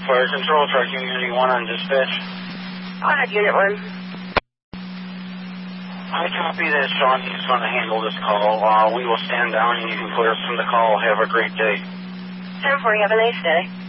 Fire Control, Truck Unity 1 on dispatch. Go ahead, Unit 1. I copy that Sean is going to handle this call. We will stand down and you can clear us from the call. Have a great day. 10-4, have a nice day.